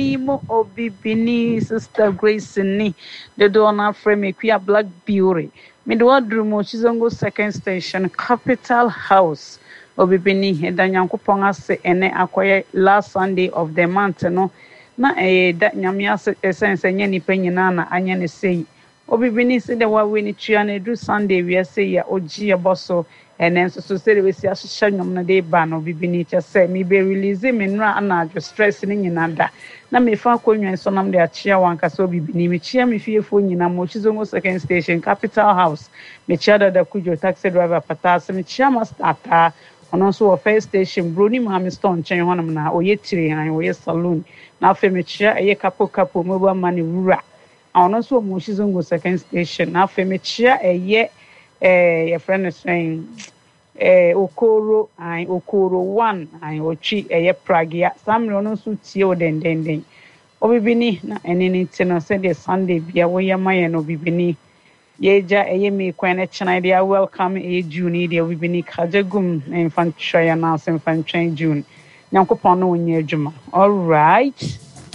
Obibini, Sister Grace ni. The donor frame a Black Beauty. Midwadrumo Chizongo second station, Capital House. Obibini, Danyanko se ene akoye last Sunday of the month no. Na that nyamia sense nyani penyina na anya ne sei. Obibini se de wa we ni tua na edu Sunday we say ya oji eboso enen so say we si ahyehyɛ nwom na de ba no Obibini che say me be release me nra na adwo stress ni nyina da na me fa konwan so nam de achia wanka so Obibini me chia me fiefo nyina mo Chizongo second station Capital House me chia da kujo taxi driver patase me chia master ata ono so first station broni mami stone chen honam na oyetire han oye saloon na afa me chia eye kapo mobile money wura ono so mo Chizongo second station na afa me chia eye your friend is saying okoro 1 ochi eye pragia samre ono so tie o den Obibini na enini tino said the Sunday bia wo yamaye no Obibini yeja eye me kwane china dia welcome June dia Obibini kajagum infantry na infantry June nyankopon no onye adwuma all right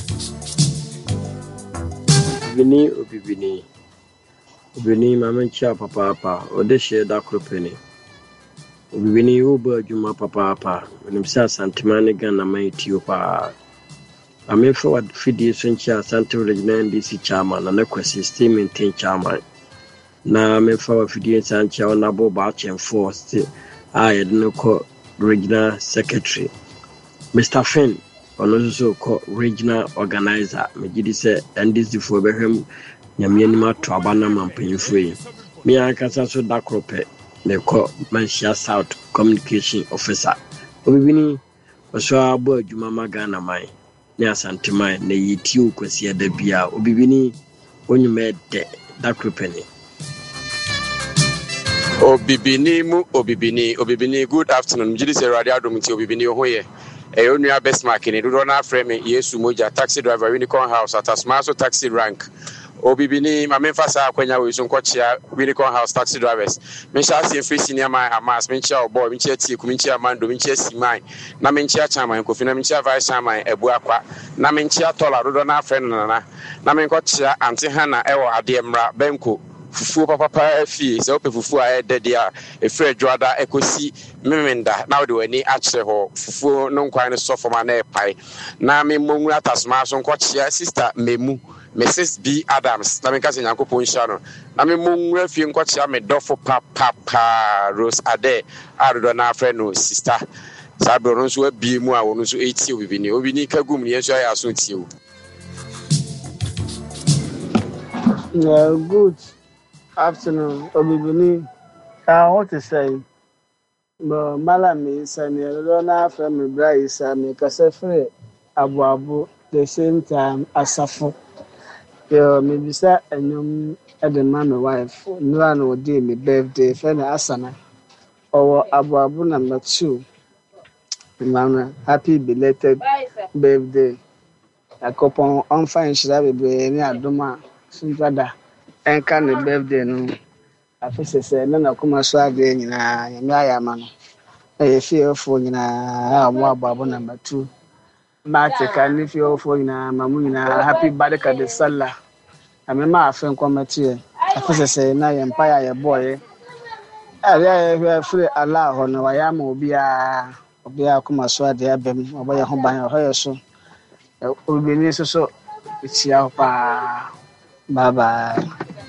Obibini mamencha papa ode share da kropeni Obibini uba adwuma papa nimsa santimane gana mai tio pa amefa wa fidi suncha Santo Regional NDC chairman na kwesi maintain chairman na mefa wa fidi sancha ona bo ba chemfo yedno ko regional secretary Mr. Finn ono so ko regional organizer megidi se NDC fo behwem nyame anima to abana mampanyifo yi me akasa so dakrope me ko Manchester South communication officer Obibini oso abo adwuma magana mai ne asantemai na yitiu kwasi ada bia Obibini onyume de dakrope ni Obibini good afternoon mjidi se radio domti Obibini hoye Onua best marking do na frame Yesu moja taxi driver Unicorn House at Asmaso taxi rank Obibini mamemfasa akwanya we so nkochia Unicorn House taxi drivers mencha se free senior man amas mencha obo mencha tie ku mencha mando mencha siman na mencha chairman kofi na mencha vice chairman ebu akwa na mencha tola do na friend na menkochia anti hana ewo ade mra benko fufu papa fie se ope fufu a dede a efre dwada ekosi memenda na de wani akyere ho fufu no nkwan so forma na epai na me mongu atasma so nkochia sister memu Mrs. B. Adams na menka se nyankopon hia no na me mongu afie nkochia me dofo papa Rose Ade adodo na afre no sister sabro no so abi mu a wono so eti Obibini kagum ne so ya so tie o good afternoon Obibini what to say but malami sani na afre me bra isa me kase free abu the same time asafo yo me bisa enyum e de my wife no na odi me birthday friend asana owo abu number 2 mama happy belated birthday akopon on fine shira bebe ni adoma suntada enka ne birthday no afese na kuma so ade nyina nyame ayama no fiefo nyina abu number 2 Matika ni fiefo nyina mamu nyina happy birthday de sallah amema afen komati afese na empire ye boy area free allah ho no wayama obia kuma so ade abem oboye ho ban ho so Obibini so itia pa bye bye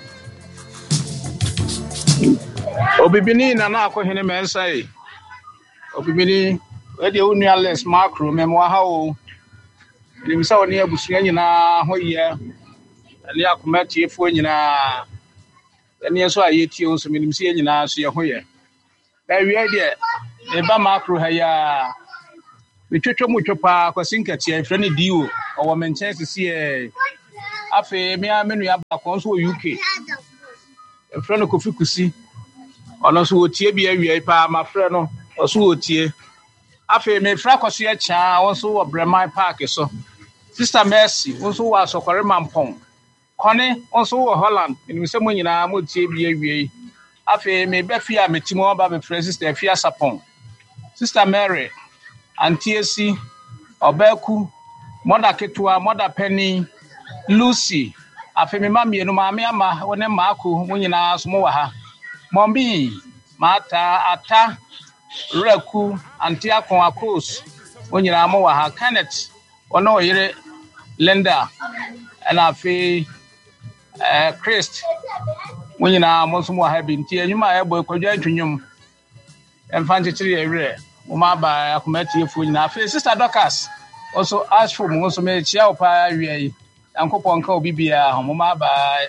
Obibini na akohene mensai Obibini we de unuales macro memwa ha o nimsa woni abusua nyina ho ye ali akomati efo nyina ene so ayeti on so menimsi nyina so ye ho ye ba wi de e ba macro ha ya bitwetwe mu twopa kwasinkatia efre ne dio owo Manchester sie afi me amenu ya ba kon so UK efre no Kofi Kusi ono so otie bia wi pa ma fre no oso otie afi me fra kwaso ya cha won so wo Bremai Park so Sister Mercy won so wa sokore mampon kone won so wo Holland eni se mo nyina mo tie bia wi afi me be fia metimo ba be fre Sister Fia Sapon Sister Mary Antiesi Obeku Mother Ketua, Mother Penny, Lucy, Afemi Mami, no Mammy Ama, one Marco, Munina Smoaha, Mombi, Mata, Ata, Reku, Antia Coacos, Munina Moaha, Kenneth, or no, Linda, and Afi Christ, Munina Mosmo have been tear, you might have to you and fancy tree rare. Umaba, Akumeti, Funa, Sister Docas. Also ask for most made chow pie, Uncle Ponko Bibia, Mama by.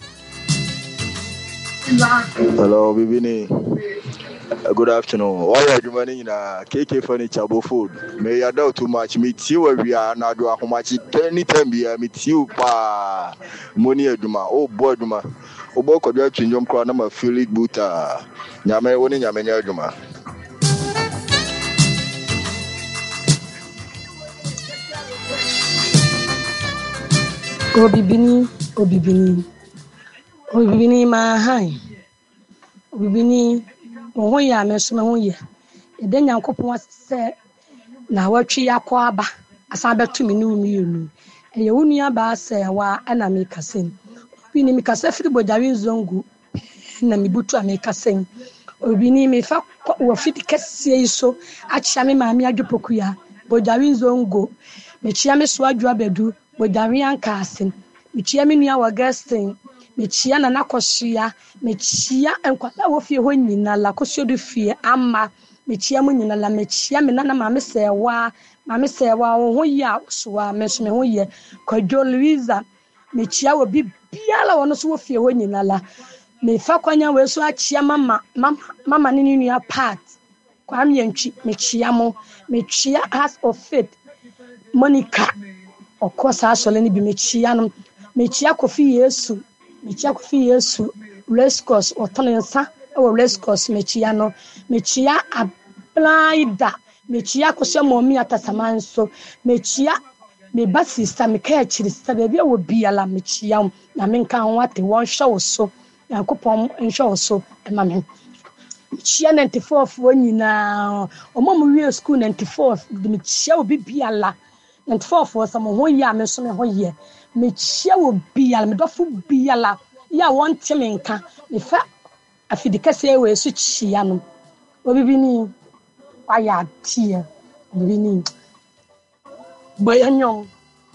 Hello, Bibini. Good afternoon. All right, you money in a KK furniture food. May I doubt too much? Meet you where we are now. Do how much 10 be a meet you pa money duma. Oh boy duma. Oboko do to jump crown number Philip Buta. Yame winning Yamenya duma. Obibini ma hai. Obibini wo ya me so me ho ye. E de Nyankopon se na watwi yakọ aba asan betumi ne umi yenu. E ye wonu aba se wa ana me kasem. Obini me kasa firi bojari zongu na me butu ameka sen. Obini me fa wo fiti kese iso achia me ma me adwopoku ya bojari zongo. Me chia me so adwo abedu bojari anka asen. Mechia me nua wa guesting mechia na nakosia mechia enkwala wo fie ho nyina la kosio do fie ama mechia mo nyina la mechia me nana ma me sewa wo ho ya soa me so me ho ye Kwadwo Louisa mechia wo bibiala wono so wo fie ho nyina la me fa kwanya we so achia mama ne nua part kwa mientwi mechia House of Faith Monica okosa asole ni bi mechia no mechia Kofi Yesu Rescos otonensa o Rescos mechia no mechia aplaida mechia koshe momi atasamanso mechia me basista me ka chirista bia wo biala mechia na menka wate won hwe so yakopon nhwe so ema me mechia 94 wonyina omo wie school 94 mechia obi biala 94 some ho ya me so me ho ye mechia wo biala me dofo biala ya won temenka me fa afidikase we so chia no obibini aya tie obibini boyanyom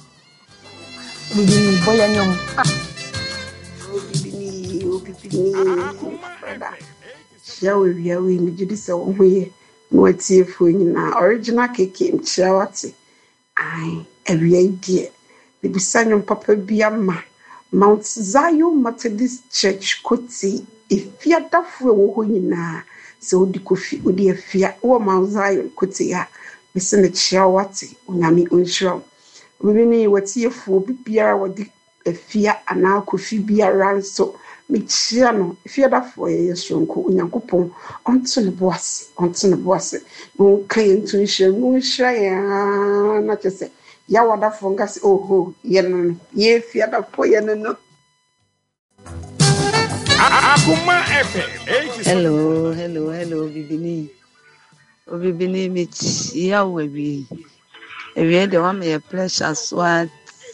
obibini brother shawe wiawe mi jidi se wo hoye no atie fo nyina original keke mchia wate ai awia die bibisanyo papa biama Mount Zion Methodist Church Koti ifiadafo wo ho nyina se odi kofi odi afia wo Mount Zion Koti ya bese ne chia wate onyame onhiro bibini watiefo bibiara wodi afia ana kofi biara nso me chia no ifiadafo ye sonko onyankopon onto ne boase no kan ntu nhira ya na chese ya wada fongasi oho yen ye fiada po yen no Akuma FM. Hello Bibini mich ya webi ewie de wa me pleasure swat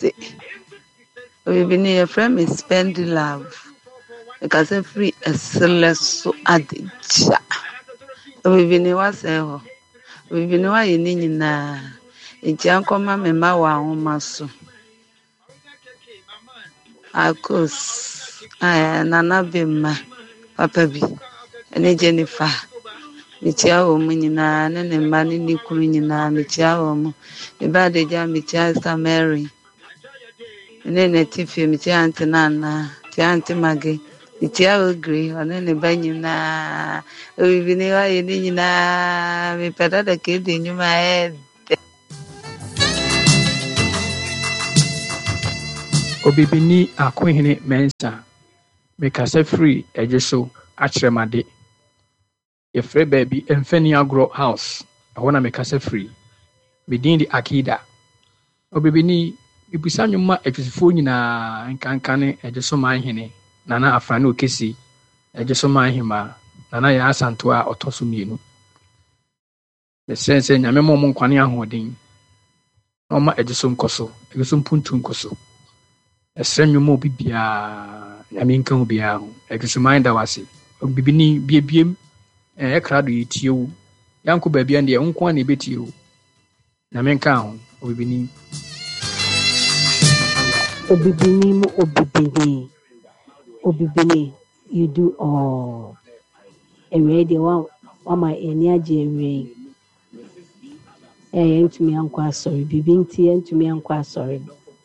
Bibini your friend is spend love because free excellence so adja Bibini wa se ho Bibini wa yini nyina Ejankoma mema wa ahomaso akos nana bema papa bi ene Jennifer mitia wo munyina ne mba ne nikuru nyina mitia wo mu eba de ja mitia Sister Mary ene netifi mitia antenana tia antemage mitia wo gre one ne ba nyina obibini wa yini nyina mi peda de ke de nyuma Obibini akwehene mensa mekasa free ejeso akremade yefre baby Emfeni Agro House ahona mekasa free medin di Akida Obibini ibisa nyuma etwesifo nyina nkankane ejeso manhene nana afrane okesi ejeso manhema nana ya asanto a otoso mienu mesense nyame mo nkwane ahoden Oma ejiso nkoso ejiso mpuntu nkoso esrenyo mo bibia ya minka ho bia ho ejiso mind awase bibini biebiem krado yitiewu yanko baabia nde nko na ebetiewu na minka ho obibini you do all already wama eni aje enwe ntumi ankwa sorry bibi nti ntumi ankwa sorry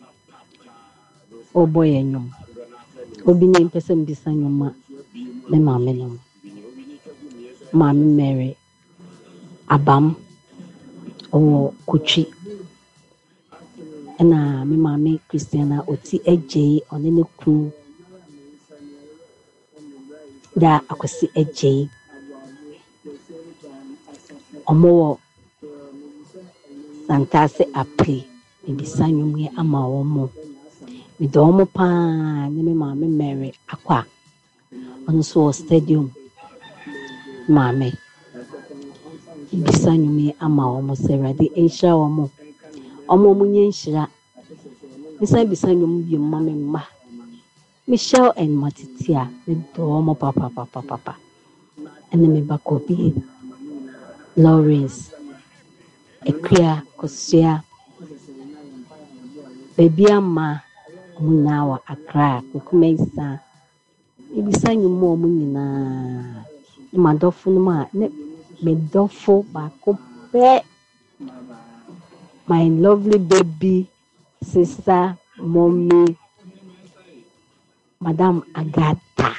o boy enyum obi ni mpese mbisa nyuma me maame no maame Mary abam o kuchi na me maame Christiana oti eje onene ku da akwasi eje omo Santase apri mbisa nyumye ama omo midomo pa ne me maame Mary akwa ono so stadium maame mbisa nyumye ama omo serade ensha omo munye nshira bisa nyum bi mama mma Michelle and Matitia midomo papa ene me bakobi Lawrence Ekia Kosia Baby Ama Munawa Accra Kukumesa Ibisa nyumo munina Madofo numa ne medofo bakope my lovely baby sister mommy Madam Agatha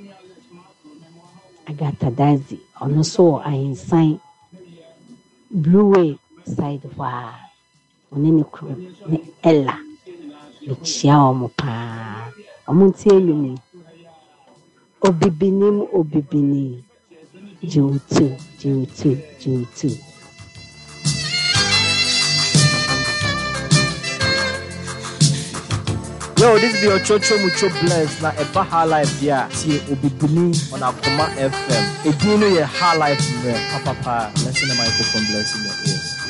Daisy ono so I sign Blue Way side wa onene kru ne Ella bichia omo pa omunti elumi obibini jutu Yo, this be your Chocho Mucho Bless na Eba High Life dia tie obibini on Akoma FM. Edino ye High Life me papa blessing the microphone blessing your ears.